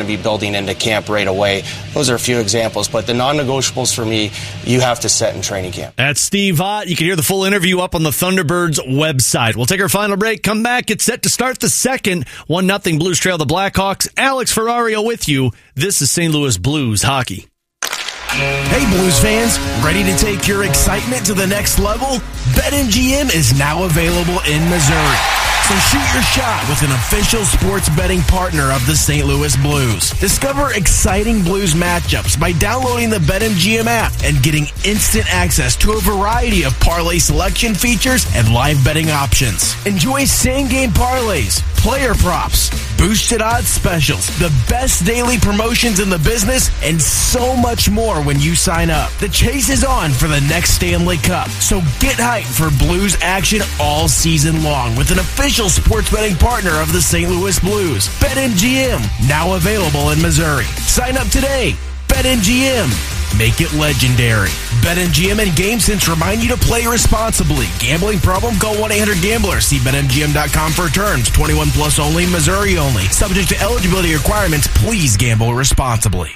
be building into camp right away. Those are a few examples, but the non-negotiables for me, you have to set in training camp. That's Steve Ott. You can hear the full interview up on the Thunderbirds website. We'll take our final break, come back, get set to start the second. 1-0 Blues trail the Blackhawks. Alex Ferrario with you. This is St. Louis Blues hockey. Hey Blues fans, ready to take your excitement to the next level? BetMGM is now available in Missouri. So shoot your shot with an official sports betting partner of the St. Louis Blues. Discover exciting Blues matchups by downloading the BetMGM app and getting instant access to a variety of parlay selection features and live betting options. Enjoy same-game parlays, player props, boosted odds specials, the best daily promotions in the business, and so much more when you sign up. The chase is on for the next Stanley Cup, so get hyped for Blues action all season long with an official sports betting partner of the St. Louis Blues. BetMGM, now available in Missouri. Sign up today. BetMGM. Make it legendary. BetMGM and GameSense remind you to play responsibly. Gambling problem? Call 1-800-GAMBLER. See BetMGM.com for terms. 21 plus only, Missouri only. Subject to eligibility requirements. Please gamble responsibly.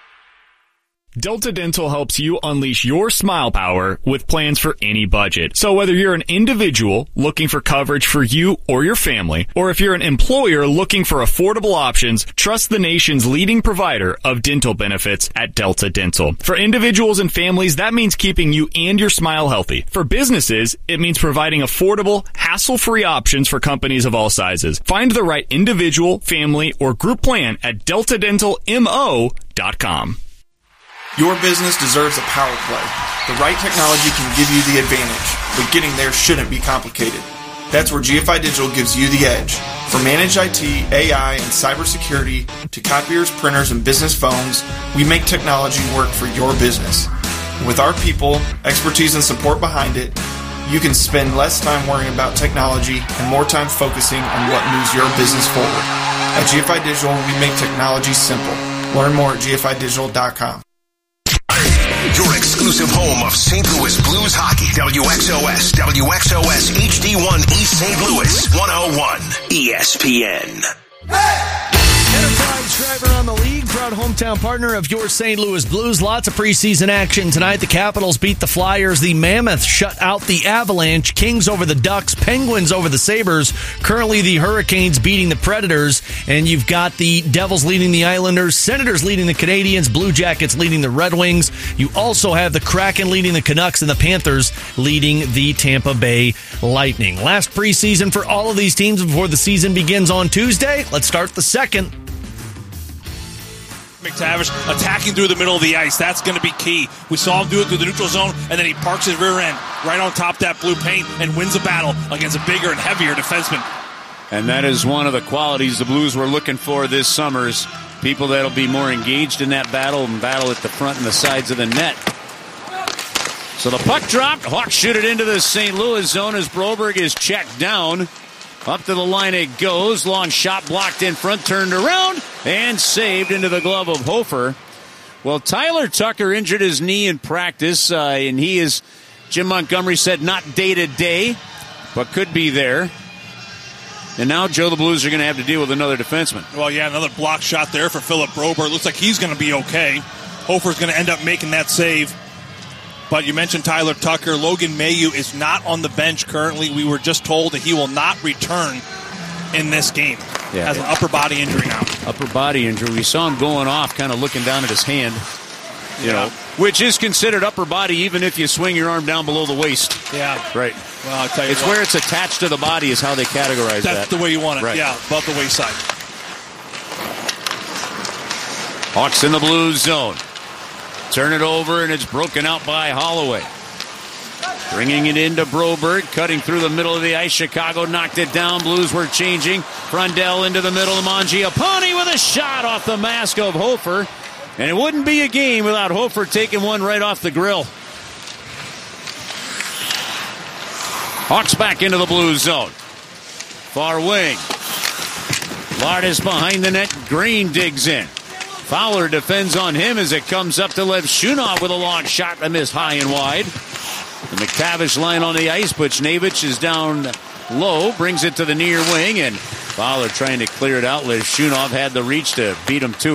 Delta Dental helps you unleash your smile power with plans for any budget. So whether you're an individual looking for coverage for you or your family, or if you're an employer looking for affordable options, trust the nation's leading provider of dental benefits at Delta Dental. For individuals and families, that means keeping you and your smile healthy. For businesses, it means providing affordable, hassle-free options for companies of all sizes. Find the right individual, family, or group plan at deltadentalmo.com. Your business deserves a power play. The right technology can give you the advantage, but getting there shouldn't be complicated. That's where GFI Digital gives you the edge. From managed IT, AI, and cybersecurity to copiers, printers, and business phones, we make technology work for your business. With our people, expertise, and support behind it, you can spend less time worrying about technology and more time focusing on what moves your business forward. At GFI Digital, we make technology simple. Learn more at gfidigital.com. Your exclusive home of St. Louis Blues hockey. WXOS HD1 East St. Louis 101 ESPN. Enterprise driver on the league, proud hometown partner of your St. Louis Blues. Lots of preseason action tonight. The Capitals beat the Flyers. The Mammoths shut out the Avalanche. Kings over the Ducks. Penguins over the Sabres. Currently the Hurricanes beating the Predators. And you've got the Devils leading the Islanders. Senators leading the Canadiens. Blue Jackets leading the Red Wings. You also have the Kraken leading the Canucks and the Panthers leading the Tampa Bay Lightning. Last preseason for all of these teams before the season begins on Tuesday. Let's start the second. McTavish attacking through the middle of the ice. That's going to be key. We saw him do it through the neutral zone, and then he parks his rear end right on top of that blue paint and wins a battle against a bigger and heavier defenseman. And that is one of the qualities the Blues were looking for this summer, is people that'll be more engaged in that battle and battle at the front and the sides of the net. So the puck dropped. Hawks shoot it into the St. Louis zone as Broberg is checked down. Up to the line it goes. Long shot blocked in front, turned around, and saved into the glove of Hofer. Well, Tyler Tucker injured his knee in practice, and he is, Jim Montgomery said, not day-to-day, but could be there. And now, Joe, the Blues are going to have to deal with another defenseman. Well, yeah, another block shot there for Philip Broberg. Looks like he's going to be okay. Hofer's going to end up making that save. But you mentioned Tyler Tucker. Logan Mailloux is not on the bench currently. We were just told that he will not return in this game. Yeah, has an upper body injury now. Upper body injury. We saw him going off, kind of looking down at his hand, you know, which is considered upper body even if you swing your arm down below the waist. Yeah. Right. Well, I'll tell you it's where it's attached to the body is how they categorize that. That's the way you want it. Right. Yeah, above the waist side. Hawks in the Blues zone. Turn it over, and it's broken out by Holloway. Bringing it into Broberg, cutting through the middle of the ice. Chicago knocked it down. Blues were changing. Frundell into the middle of Mangiapane with a shot off the mask of Hofer. And it wouldn't be a game without Hofer taking one right off the grill. Hawks back into the Blues zone. Far wing. Lardis behind the net. Green digs in. Fowler defends on him as it comes up to Lev Shunov with a long shot that missed high and wide. The McTavish line on the ice, but Buchnevich is down low, brings it to the near wing, and Fowler trying to clear it out. Lev Shunov had the reach to beat him to